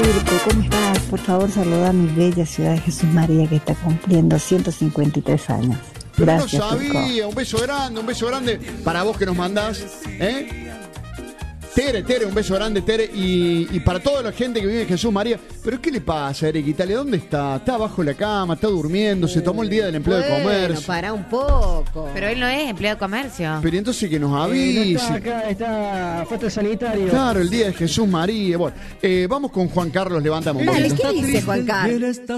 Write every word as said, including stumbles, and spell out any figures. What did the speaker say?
Turco, ¿cómo estás? Por favor, saluda a mi bella ciudad de Jesús María, que está cumpliendo ciento cincuenta y tres años. Pero Gracias, no sabía, Turco. un beso grande, un beso grande para vos que nos mandás, ¿eh? Tere, Tere, un beso grande, Tere, y, y para toda la gente que vive en Jesús María. ¿Pero qué le pasa, Eric Italia? ¿Dónde está? ¿Está abajo de la cama? ¿Está durmiendo? ¿Se tomó el día del empleo Bueno, de comercio? para un poco. Pero él no es empleado de comercio. Pero entonces que nos Eh, no avise. está acá, está falta sanitario. Claro, el día de Jesús María. Bueno, eh, vamos con Juan Carlos, levantamos un Dale, poquito. ¿qué dice Juan Carlos?